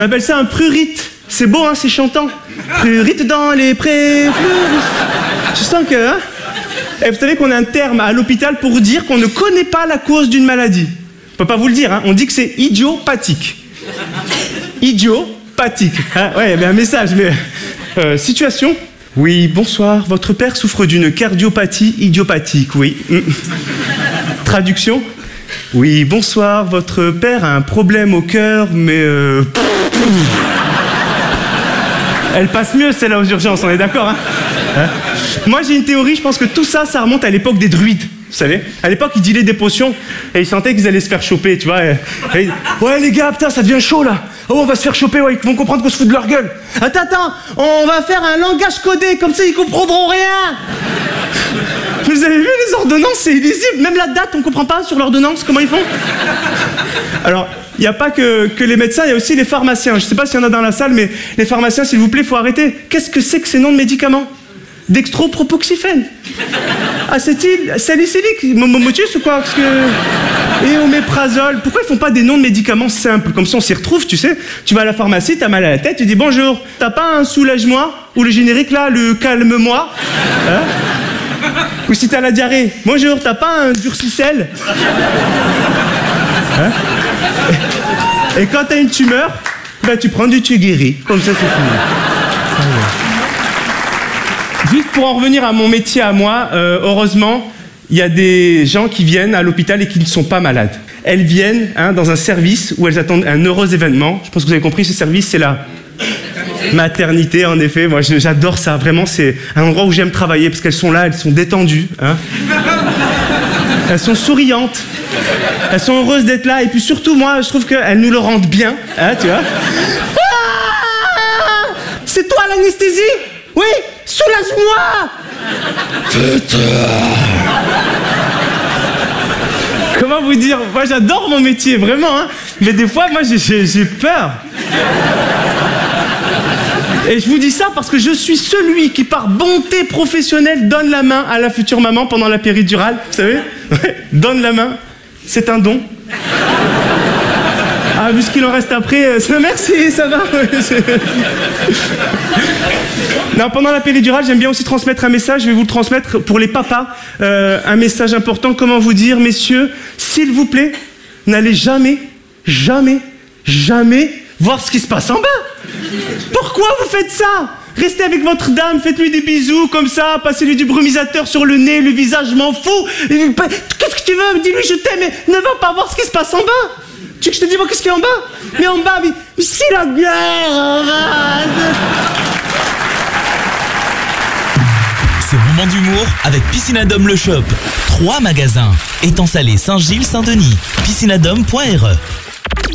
On appelle ça un prurite. C'est beau, hein, c'est chantant. Prurite dans les prés fleurissent. Je sens que... Hein, et vous savez qu'on a un terme à l'hôpital pour dire qu'on ne connaît pas la cause d'une maladie. On peut pas vous le dire, hein. On dit que c'est idiopathique. Idiopathique. Ah, ouais, mais un message, mais... situation. Oui, bonsoir. Votre père souffre d'une cardiopathie idiopathique, oui. Traduction. Oui, bonsoir. Votre père a un problème au cœur, mais... Elle passe mieux, celle-là, aux urgences, on est d'accord, hein? Moi, j'ai une théorie, je pense que tout ça, ça remonte à l'époque des druides, vous savez? À l'époque, ils dealaient des potions, et ils sentaient qu'ils allaient se faire choper, tu vois? Ouais, les gars, putain, ça devient chaud, là! Oh, on va se faire choper, ouais, ils vont comprendre qu'on se fout de leur gueule! Attends, on va faire un langage codé, comme ça, ils comprendront rien! Vous avez vu les ordonnances, c'est illisible, même la date, on comprend pas sur l'ordonnance, comment ils font? Alors... Il n'y a pas que les médecins, il y a aussi les pharmaciens. Je ne sais pas s'il y en a dans la salle, mais les pharmaciens, s'il vous plaît, il faut arrêter. Qu'est-ce que c'est que ces noms de médicaments? Dextropropoxyphène, acétyl, salicylique, motus ou quoi? Et oméprazole. Pourquoi ils font pas des noms de médicaments simples? Comme ça, on s'y retrouve, tu sais. Tu vas à la pharmacie, t'as mal à la tête, tu dis bonjour. T'as pas un soulage-moi? Ou le générique là, le calme-moi? Hein? Ou si t'as la diarrhée, bonjour, t'as pas un durcicel? Hein? Et quand t'as une tumeur, ben tu prends du Tuguéry. Comme ça, c'est fini. Juste pour en revenir à mon métier à moi, heureusement, il y a des gens qui viennent à l'hôpital et qui ne sont pas malades. Elles viennent dans un service où elles attendent un heureux événement. Je pense que vous avez compris, ce service, c'est la maternité, en effet. Moi, j'adore ça. Vraiment, c'est un endroit où j'aime travailler parce qu'elles sont là, elles sont détendues. Hein. Elles sont souriantes. Elles sont heureuses d'être là. Et puis surtout, moi, je trouve qu'elles nous le rendent bien. Hein, tu vois? Ah, c'est toi l'anesthésie? Oui, soulage-moi! Putain! Comment vous dire? Moi, j'adore mon métier, vraiment. Hein. Mais des fois, moi, j'ai peur. Et je vous dis ça parce que je suis celui qui, par bonté professionnelle, donne la main à la future maman pendant la péridurale. Vous savez? Ouais, donne la main. C'est un don. Ah, vu ce qu'il en reste après, merci, ça va. Non, pendant la péridurale, j'aime bien aussi transmettre un message. Je vais vous le transmettre pour les papas. Un message important. Comment vous dire, messieurs, s'il vous plaît, n'allez jamais voir ce qui se passe en bas. Pourquoi vous faites ça? Restez avec votre dame, faites-lui des bisous comme ça, passez-lui du brumisateur sur le nez, le visage, je m'en fous. Qu'est-ce que tu veux? Dis-lui je t'aime, mais ne va pas voir ce qui se passe en bas. Tu veux que je te dise qu'est-ce qu'il y a en bas? Mais en bas, mais c'est la guerre en bas. Ce moment d'humour avec Piscinadome le Shop. 3 magasins. Étang Salé, Saint-Gilles, Saint-Denis. Piscinadome.re